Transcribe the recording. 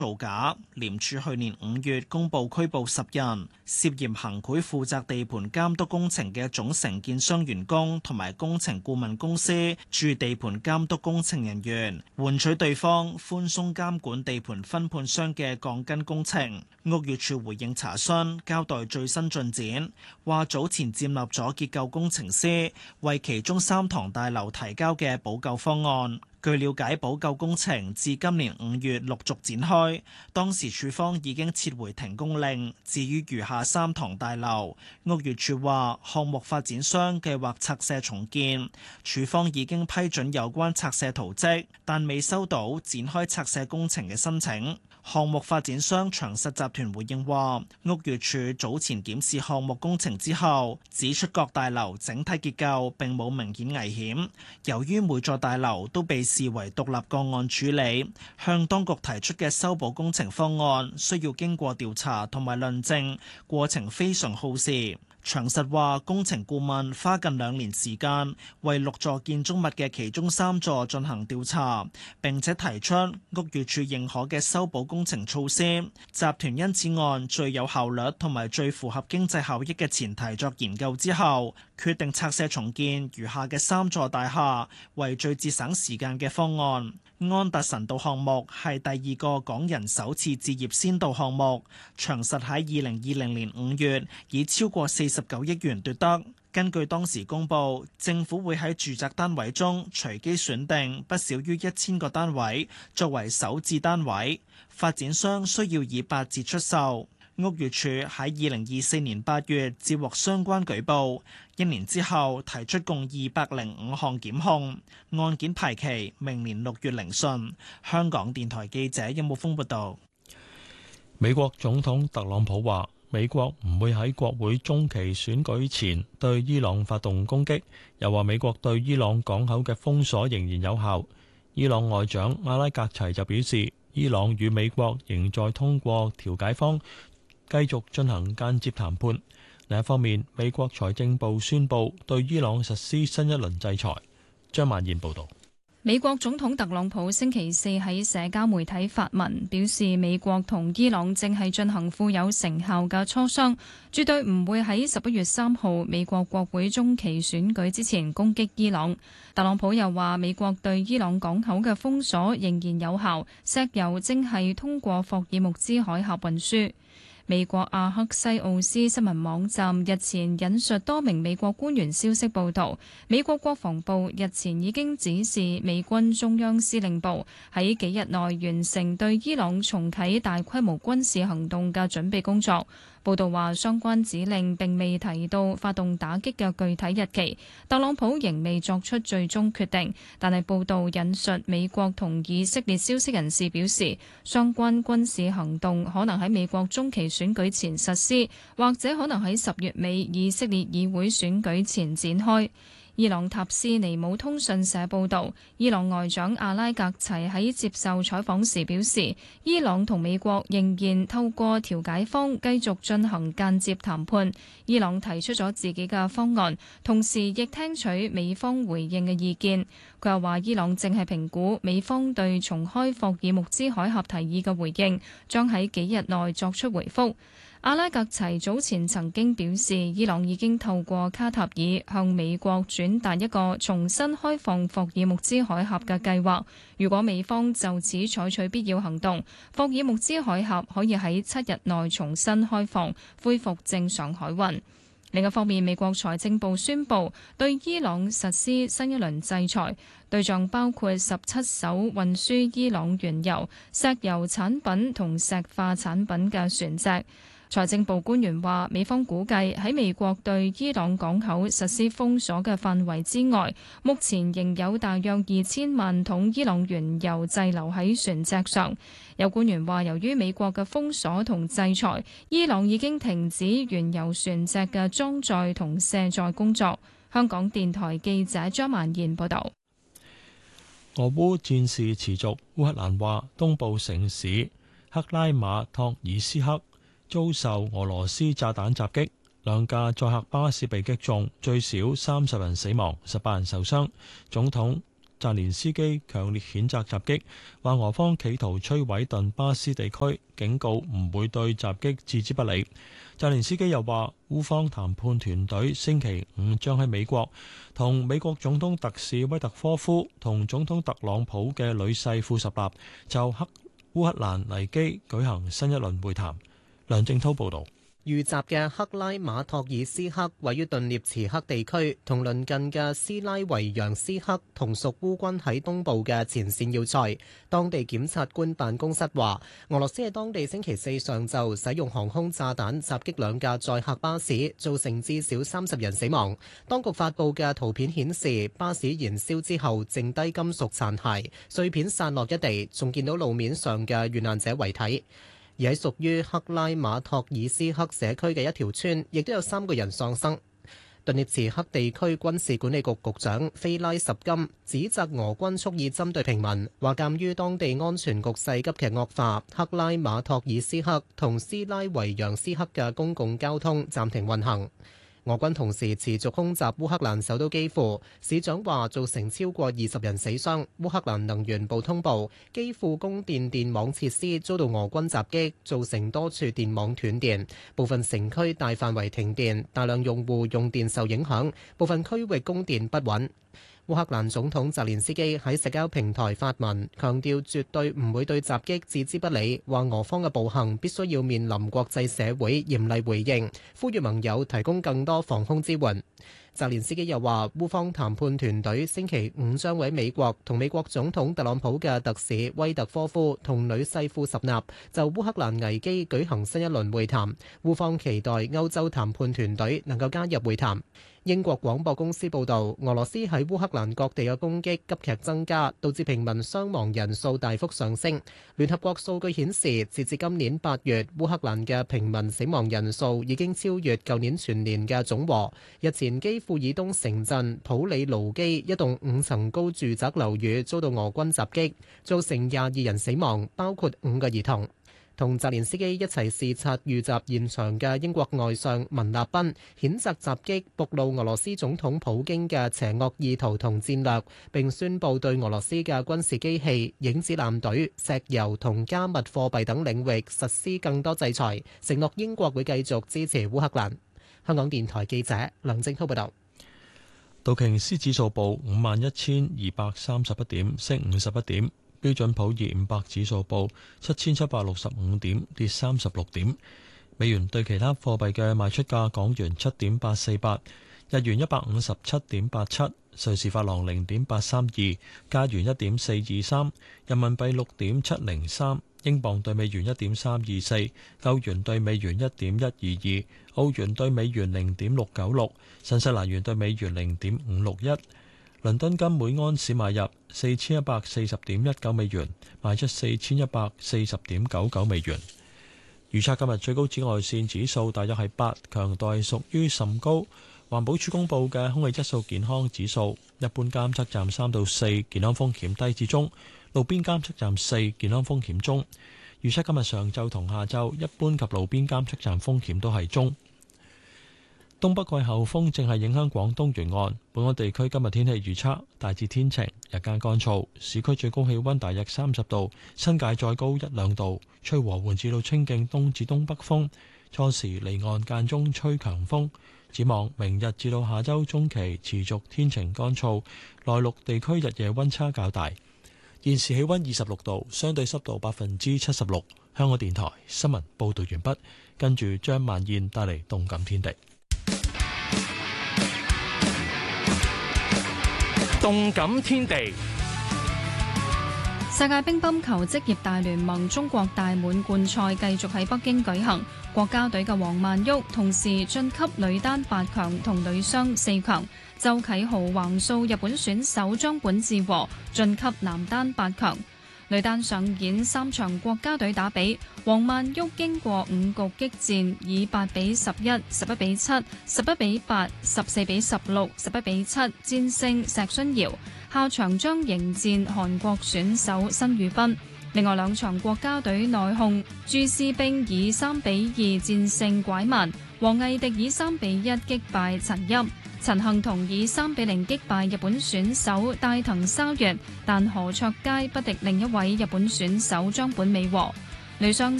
造假，廉署去年5月公布拘捕10人，涉嫌行賄負責地盤監督工程嘅總承建商員工同埋工程顧問公司駐地盤監督工程人員，換取對方寬鬆監管地盤分判商嘅鋼筋工程。屋宇署回應查詢，交代最新進展，話早前接納咗結構工程師為其中3幢大樓提交嘅補救方案。據了解，補救工程自今年5月陸續展開，當時署方已經撤回停工令。至於餘下3幢大樓，屋宇署話項目發展商計劃拆卸重建，署方已經批准有關拆卸圖則，但未收到展開拆卸工程嘅申請。項目發展商長實集團回應話，屋宇署早前檢視項目工程之後，指出各大樓整體結構並冇明顯危險。由於每座大樓都被視為獨立個案處理，向當局提出嘅修補工程方案需要經過調查同埋論證，過程非常耗時。長實話，工程顧問花近2年時間為6座建築物嘅其中3座進行調查，並且提出屋宇署認可嘅修補工程措施。集團因此按最有效率同埋最符合經濟效益嘅前提作研究之後，決定拆卸重建餘下嘅3座大廈，為最節省時間嘅方案。安達臣道項目係第2個港人首次置業先導項目，長實喺2020年5月以超過49億元奪得。根據當時公佈，政府會喺住宅單位中隨機選定不少於1000個單位作為首置單位，發展商需要以8折出售。屋宇署喺2024年8月接獲相關舉報，1年之後提出共205項檢控，案件排期明年6月聆訊。香港電台記者任木峰報道。 美國總統特朗普話，美國唔會喺國會中期選舉前對伊朗發動攻擊，又話美國對伊朗港口嘅封鎖仍然有效。伊朗外長阿拉格齊就表示，伊朗與美國仍在通過調解方繼續進行間接談判。另一方面，美國財政部宣布對伊朗實施新一輪制裁。張曼燕報導。 美國總統特朗普星期四喺社交媒體發文，表示美國同伊朗正係進行富有成效嘅磋商，絕對唔會喺11月3號美國國會中期選舉之前攻擊伊朗。特朗普又話，美國對伊朗港口嘅封鎖仍然有效，石油正係通過霍爾木茲海峽運輸。美國阿克西奧斯新聞網站日前引述多名美國官員消息報道，美國國防部日前已經指示美軍中央司令部喺幾日內完成對伊朗重啟大規模軍事行動嘅準備工作。報道話，相關指令並未提到發動打擊嘅具體日期，特朗普仍未作出最終決定。但係報道引述美國同以色列消息人士表示，相關軍事行動可能喺美國中期選舉前實施，或者可能喺10月尾以色列議會選舉前展開。伊朗塔斯尼姆通訊社報導，伊朗外長阿拉格齊喺接受採訪時表示，伊朗同美國仍然透過調解方繼續進行間接談判。伊朗提出咗自己嘅方案，同時亦聽取美方回應嘅意見。佢又話，伊朗正係評估美方對重開霍爾木茲海峽提議嘅回應，將喺幾日內作出回覆。阿拉格齊早前曾經表示，伊朗已經透過卡塔爾向美國轉達一個重新開放霍爾木茲海峽嘅計劃。如果美方就此採取必要行動，霍爾木茲海峽可以喺7日內重新開放，恢復正常海運。另一方面，美國財政部宣布對伊朗實施新一輪制裁，對象包括17艘運輸伊朗原油、石油產品同石化產品嘅船隻。財政部官員話，美方估計喺美國對伊朗港口實施封鎖嘅範圍之外，目前仍有大約2000萬桶伊朗原油滯留喺船隻上。有官員話，由於美國嘅封鎖同制裁，伊朗已經停止原油船隻嘅裝載同卸載工作。香港電台記者張曼燕報道。 俄烏戰事持續，烏克蘭話東部城市克拉馬托爾斯克遭受俄羅斯炸彈襲擊，2架載客巴士被擊中，最少30人死亡，18人受傷。總統澤連斯基強烈譴責襲擊，話俄方企圖摧毀頓巴斯地區，警告唔會對襲擊置之不理。澤連斯基又話，烏方談判團隊星期五將喺美國同美國總統特使威特科夫同總統特朗普嘅女婿庫什納就烏克蘭危機舉行新一輪會談。梁正濤報道。 遇襲嘅克拉馬托爾斯克位於頓涅茨克地區，同鄰近嘅斯拉維揚斯克同屬烏軍喺東部嘅前線要塞。當地檢察官辦公室話，俄羅斯喺當地星期四上晝使用航空炸彈襲擊兩架載客巴士，造成至少30人死亡。當局發布嘅圖片顯示，巴士燃燒之後剩低金屬殘骸，碎片散落一地，仲見到路面上嘅遇難者遺體。而喺屬於克拉馬托爾斯克社區嘅一條村，亦都有3個人喪生。頓涅茨克地區軍事管理局局長菲拉什金指責俄軍蓄意針對平民，話鑑於當地安全局勢急劇惡化，克拉馬托爾斯克同斯拉維揚斯克嘅公共交通暫停運行。俄軍同時持續空襲烏克蘭首都基輔，市長話造成超過20人死傷。烏克蘭能源部通報，基輔供電電網設施遭到俄軍襲擊，造成多處電網斷電，部分城區大範圍停電，大量用戶用電受影響，部分區域供電不穩。烏克蘭總統澤連斯基喺社交平台發文，強調絕對唔會對襲擊置之不理，話俄方嘅暴行必須要面臨國際社會嚴厲回應，呼籲盟友提供更多防空支援。澤連斯基又話，烏方談判團隊星期五將喺美國同美國總統特朗普嘅特使威特科夫同女婿庫什納就烏克蘭危機舉行新一輪會談，烏方期待歐洲談判團隊能夠加入會談。英國廣播公司報導，俄羅斯喺烏克蘭各地嘅攻擊急劇增加，導致平民傷亡人數大幅上升。聯合國數據顯示，截至今年8月，烏克蘭嘅平民死亡人數已經超越舊年全年嘅總和。日前，基輔以東城鎮普里盧基一棟5層高住宅樓宇遭到俄軍襲擊，造成22人死亡，包括5個兒童。同澤連斯基一齊視察遇襲現場嘅英國外相文納賓譴責襲擊，暴露俄羅斯總統普京嘅邪惡意圖同戰略，並宣布對俄羅斯嘅軍事機器、影子艦隊、石油同加密貨幣等領域實施更多制裁，承諾英國會繼續支持烏克蘭。香港電台記者梁正滔報道。 道瓊斯指數報51,231點，升51點。標準普爾500指數報7,765點，跌36點。美元對其他貨幣嘅賣出價：港元7.848，日元157.87，瑞士法郎0.832，加元1.423，人民幣6.703，英鎊對美元1.324，歐元對美元1.122，澳元對美元0.696，新西蘭元對美元0.561。倫敦金每安士買入4140.19美元，賣出4140.99美元。預測今日最高紫外線指數大約係8，強度係屬於甚高。環保署公布嘅空氣質素健康指數，一般監測站3到4，健康風險低至中；路邊監測站4，健康風險中。預測今日上晝同下晝，一般及路邊監測站風險都係中。東北季候風正係影響廣東沿岸，本港地區今日天氣預測大致天晴，日間乾燥，市區最高氣溫大約30度，新界再高1-2度，吹和緩至到清勁東至東北風，初時離岸間中吹強風。展望明日至到下周中期持續天晴乾燥，內陸地區日夜溫差較大。現時氣溫26度，相對濕度76%。香港電台新聞報道完畢，跟住張曼燕帶嚟動感天地。 動感天地， 世界乒乓球職業大聯盟中國大滿貫賽繼續喺北京舉行，國家隊嘅王曼昱同時晉級女單8強同女雙4強，周啟豪橫掃日本選手張本智和晉級男單8強。女單上演3場國家隊打比，王曼昱經過5局激戰，以8比11、11比7、11比8、14比16、11比7戰勝石春瑤，下場將迎戰韓國選手申宇彬。另外2場國家隊內訌，朱思冰以3比2戰勝拐萬，王藝迪以3比1擊敗陳邑。 陳幸同以3-0擊敗日本選手大藤沙月，但何卓佳不敵另一位日本選手張本美和。女雙